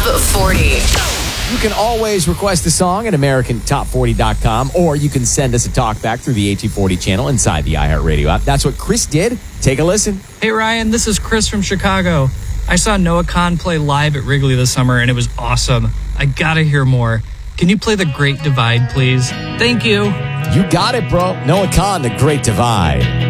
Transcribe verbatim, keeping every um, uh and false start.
forty. You can always request a song at American Top forty dot com, or you can send us a talkback through the A T forty channel inside the iHeartRadio app. That's what Chris did. Take a listen. Hey, Ryan, this is Chris from Chicago. I saw Noah Kahn play live at Wrigley this summer, and it was awesome. I gotta hear more. Can you play The Great Divide, please? Thank you. You got it, bro. Noah Kahn, The Great Divide.